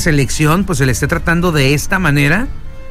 selección pues se le esté tratando de esta manera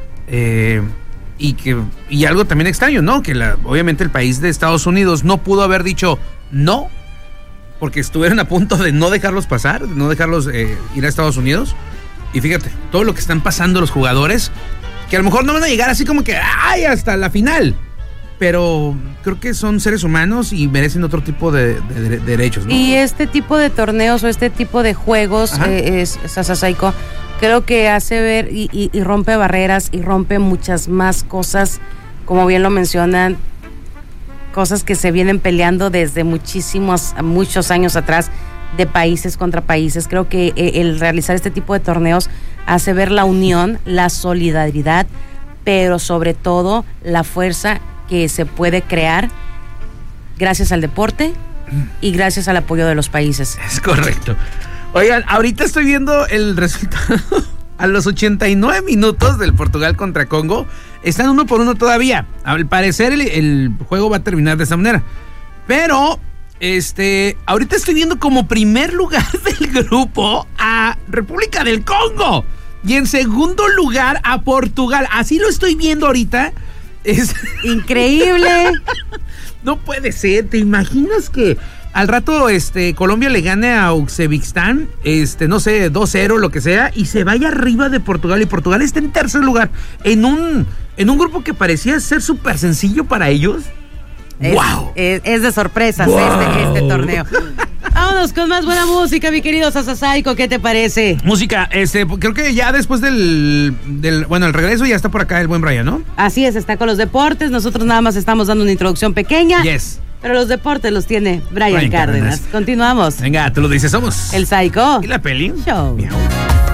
y algo también extraño, ¿no? Que obviamente el país de Estados Unidos no pudo haber dicho no, porque estuvieron a punto de no dejarlos pasar, no dejarlos ir a Estados Unidos. Y fíjate, todo lo que están pasando los jugadores, que a lo mejor no van a llegar así como que ¡ay! Hasta la final. Pero creo que son seres humanos y merecen otro tipo de derechos, ¿no? Y este tipo de torneos o este tipo de juegos, Sasa Saiko, creo que hace ver y rompe barreras y rompe muchas más cosas, como bien lo mencionan, cosas que se vienen peleando desde muchos años atrás, de países contra países. Creo que el realizar este tipo de torneos hace ver la unión, la solidaridad, pero sobre todo la fuerza que se puede crear gracias al deporte y gracias al apoyo de los países. Es correcto. Oigan, ahorita estoy viendo el resultado. A los 89 minutos del Portugal contra Congo, están 1-1 todavía. Al parecer el juego va a terminar de esa manera. Pero, ahorita estoy viendo como primer lugar del grupo a República del Congo. Y en segundo lugar a Portugal. Así lo estoy viendo ahorita. Es increíble. No puede ser. ¿Te imaginas que al rato Colombia le gane a Uzbekistán, no sé, 2-0, lo que sea, y se vaya arriba de Portugal, y Portugal está en tercer lugar en un grupo que parecía ser súper sencillo para ellos? ¡Wow! Es de sorpresas. Wow. Este torneo. Vámonos con más buena música, mi querido Sasa Saiko, ¿qué te parece? Música, creo que ya después el regreso ya está por acá el buen Brian, ¿no? Así es, está con los deportes, nosotros nada más estamos dando una introducción pequeña. Yes. Pero los deportes los tiene Brian Cárdenas. Continuamos. Venga, tú lo dices, somos el Saiko y la Peli Show. Miau.